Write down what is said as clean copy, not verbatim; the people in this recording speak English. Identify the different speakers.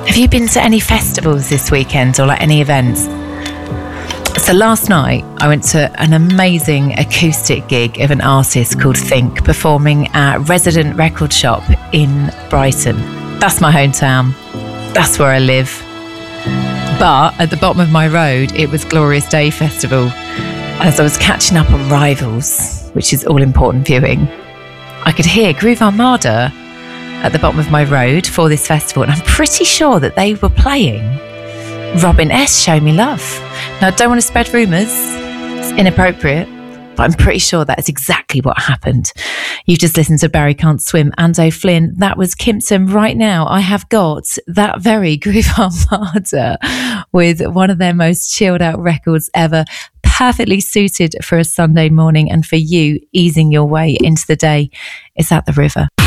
Speaker 1: Have you been to any festivals this weekend or like any events? So last night I went to an amazing acoustic gig of an artist called Think performing at Resident Record Shop in Brighton. That's my hometown. That's where I live. But at the bottom of my road, it was Glorious Day Festival. As I was catching up on Rivals, which is all important viewing, I could hear Groove Armada at the bottom of my road for this festival, and I'm pretty sure that they were playing Robin S. Show Me Love. Now, I don't want to spread rumours, it's inappropriate, but I'm pretty sure that is exactly what happened. You've just listened to Barry Can't Swim and O'Flynn. That was Kimpton. Right now, I have got that very Groove Armada with one of their most chilled out records ever, perfectly suited for a Sunday morning and for you easing your way into the day. It's At the River.